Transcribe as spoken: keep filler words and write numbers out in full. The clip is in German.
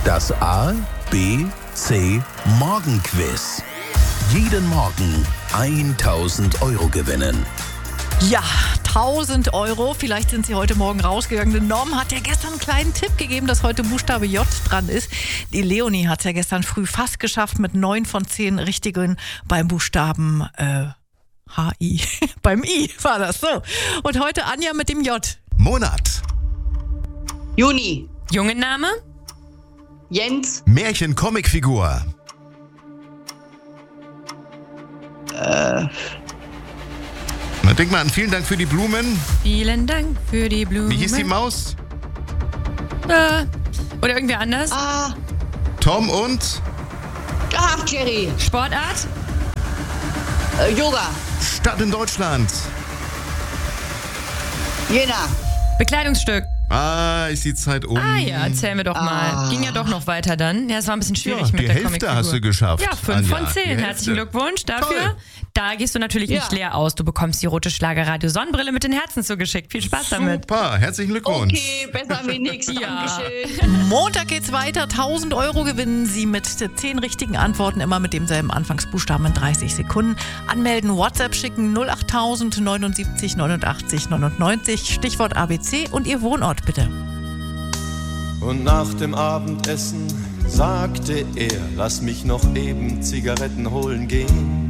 Das A, B, C Morgenquiz. Jeden Morgen tausend Euro gewinnen. Ja, tausend Euro. Vielleicht sind Sie heute Morgen rausgegangen. Die Norm hat ja gestern einen kleinen Tipp gegeben, dass heute Buchstabe J dran ist. Die Leonie hat es ja gestern früh fast geschafft mit neun von zehn richtigen beim Buchstaben äh, H I. Beim I war das so. Und heute Anja mit dem J. Monat. Juni. Jungenname? Jens. Märchen-Comicfigur. Äh. Na, denk mal an, vielen Dank für die Blumen. Vielen Dank für die Blumen. Wie hieß die Maus? Äh, oder irgendwer anders? Ah. Tom und Ach, Jerry. Sportart? Äh, Yoga. Stadt in Deutschland. Jena. Bekleidungsstück. Ah, ist die Zeit um. Ah ja, erzähl mir doch mal. Ah. Ging ja doch noch weiter dann. Ja, es war ein bisschen schwierig Ja, mit die der Hälfte Comicfigur. hast du geschafft, Ja, fünf Anja, von die zehn. Hälfte. Herzlichen Glückwunsch dafür. Toll. Da gehst du natürlich nicht Ja. leer aus. Du bekommst die rote Schlagerradio Sonnenbrille mit den Herzen zugeschickt. Viel Spaß damit. Super, herzlichen Glückwunsch. Okay, besser wie nix. Ja. Dankeschön. Montag geht's weiter. tausend Euro gewinnen Sie mit zehn richtigen Antworten, immer mit demselben Anfangsbuchstaben in dreißig Sekunden. Anmelden, WhatsApp schicken null acht null null neun sieben neunundachtzig neunundneunzig, Stichwort A B C und Ihr Wohnort bitte. Und nach dem Abendessen sagte er, lass mich noch eben Zigaretten holen gehen.